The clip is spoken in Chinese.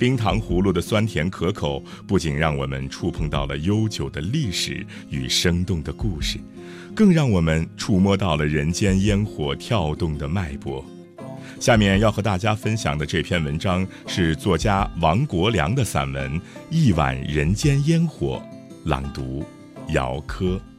冰糖葫芦的酸甜可口，不仅让我们触碰到了悠久的历史与生动的故事，更让我们触摸到了人间烟火跳动的脉搏。下面要和大家分享的这篇文章是作家王国良的散文《一碗人间烟火》，朗读姚科。